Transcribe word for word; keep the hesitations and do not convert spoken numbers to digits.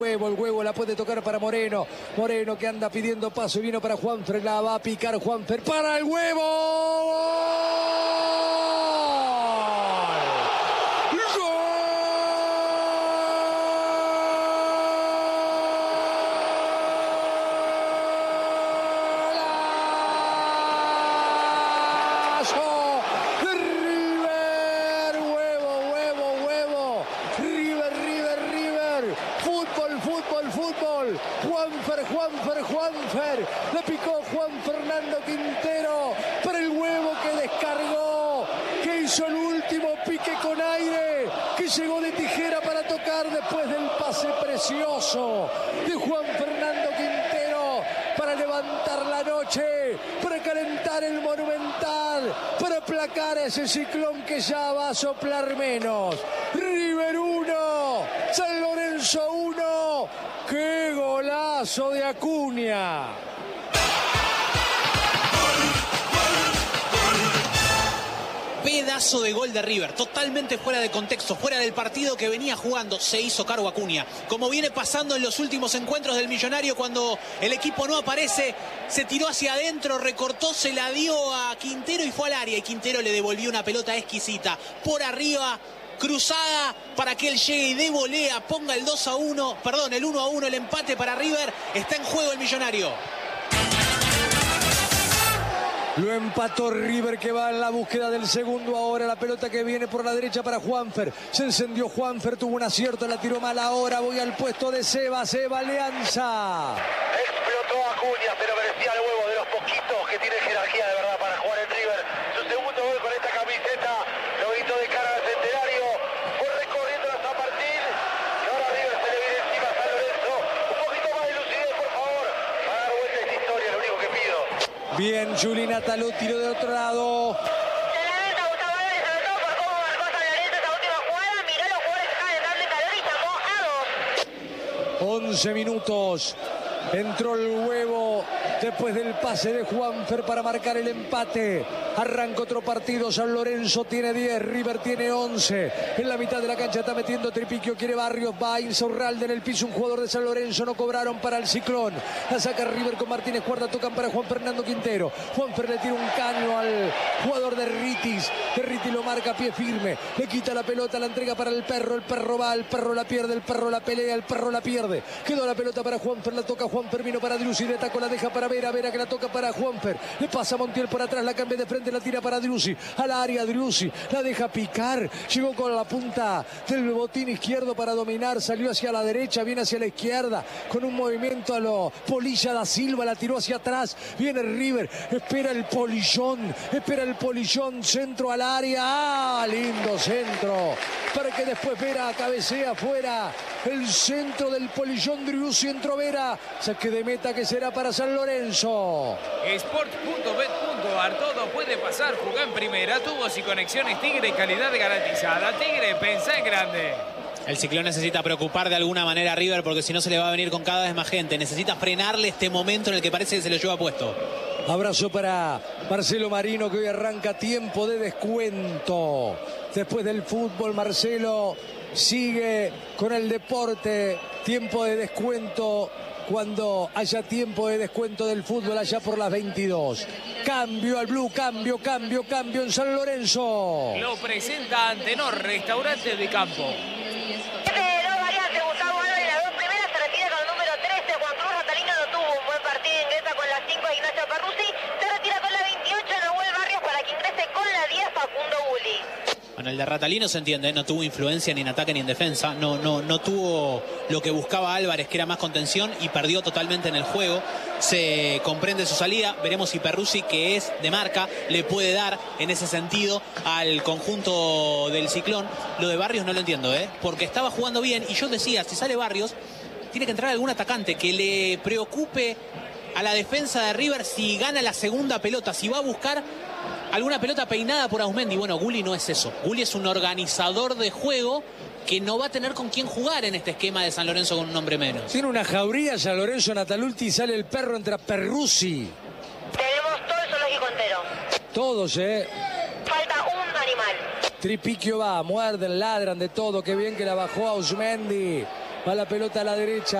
Huevo, el huevo la puede tocar para Moreno. Moreno que anda pidiendo paso y vino para Juanfer. La va a picar Juanfer para el huevo. Juanfer, Juanfer, Juanfer, le picó Juan Fernando Quintero para el huevo que descargó, que hizo el último pique con aire, que llegó de tijera para tocar después del pase precioso de Juan Fernando Quintero para levantar la noche, para calentar el Monumental, para aplacar a ese ciclón que ya va a soplar menos. River uno, San Lorenzo uno. ¡Qué golazo de Acuña! Pedazo de gol de River, totalmente fuera de contexto, fuera del partido que venía jugando. Se hizo cargo Acuña, como viene pasando en los últimos encuentros del Millonario, cuando el equipo no aparece, se tiró hacia adentro, recortó, se la dio a Quintero y fue al área, y Quintero le devolvió una pelota exquisita por arriba, cruzada, para que él llegue y de volea ponga el dos a uno, perdón, el uno a uno, el empate para River. Está en juego el Millonario. Lo empató River, que va en la búsqueda del segundo. Ahora la pelota que viene por la derecha para Juanfer. Se encendió Juanfer, tuvo un acierto, la tiró mal. Ahora voy al puesto de Seba. Seba Alianza. Explotó Acuña, pero merecía el huevo, de los poquitos que tiene jerarquía de verdad para jugar en River. Su segundo gol con esta camiseta lo gritó de cara al centenario. Fue recorriendo la San Martín y ahora River se le viene encima a San Lorenzo. Un poquito más de lucidez, por favor, para dar vuelta a esta historia, lo único que pido. Bien, Juli Nataló, tiro de otro lado. once minutos. Entró el huevo después del pase de Juanfer para marcar el empate. Arranca otro partido. San Lorenzo tiene diez, River tiene once. En la mitad de la cancha está metiendo Tripiquio, quiere Barrios, va Insaurralde en el piso, un jugador de San Lorenzo. No cobraron para el Ciclón. La saca River con Martínez Cuarta, tocan para Juan Fernando Quintero. Juanfer le tira un caño al jugador de Ritis. De Ritis lo marca a pie firme. Le quita la pelota, la entrega para el Perro. El Perro va, el Perro la pierde, el Perro la pelea, el Perro la pierde. Quedó la pelota para Juanfer, la toca Juanfer, vino para Driussi, de taco la deja para Vera, Vera que la toca para Juanfer. Le pasa a Montiel por atrás, la cambia de frente, la tira para Driussi. Al área Driussi, la deja picar. Llegó con la punta del botín izquierdo para dominar. Salió hacia la derecha, viene hacia la izquierda. Con un movimiento a lo Polilla da Silva, la tiró hacia atrás. Viene River, espera el polillón, espera el polillón, centro al área. ¡Ah! Lindo centro. Para que después Vera cabecea afuera. El centro del polillón, Driussi, entró Vera. Saque de meta que será para San Lorenzo. Sport punto bet punto ar, todo puede pasar. Jugá en primera, tubos y conexiones Tigre y calidad garantizada. Tigre, pensá en grande. El Ciclón necesita preocupar de alguna manera a River, porque si no se le va a venir con cada vez más gente. Necesita frenarle este momento en el que parece que se lo lleva puesto. Abrazo para Marcelo Marino, que hoy arranca tiempo de descuento. Después del fútbol, Marcelo sigue con el deporte. Tiempo de descuento cuando haya tiempo de descuento del fútbol, allá por las veintidós. Cambio al blue, cambio, cambio, cambio en San Lorenzo. Lo presenta Antenor, restaurante de campo. Ignacio Perruzzi, se retira con la veintiocho, Nahuel Barrios, para que ingrese con la diez, Facundo Bulli. Bueno, el de Ratalino se entiende, ¿eh? No tuvo influencia ni en ataque ni en defensa, no, no, no tuvo lo que buscaba Álvarez, que era más contención, y perdió totalmente en el juego. Se comprende su salida, veremos si Perruzzi, que es de marca, le puede dar en ese sentido al conjunto del Ciclón. Lo de Barrios no lo entiendo, ¿eh? Porque estaba jugando bien, y yo decía, si sale Barrios, tiene que entrar algún atacante que le preocupe a la defensa de River si gana la segunda pelota, si va a buscar alguna pelota peinada por Ausmendi. Bueno, Gulli no es eso. Gulli es un organizador de juego que no va a tener con quién jugar en este esquema de San Lorenzo con un hombre menos. Tiene una jauría San Lorenzo, Natalulti, y sale el Perro, entra Perruzzi. Tenemos todo el zoológico entero. Todos, ¿eh? Falta un animal. Tripiquio va, muerden, ladran de todo. Qué bien que la bajó Ausmendi. Va la pelota a la derecha.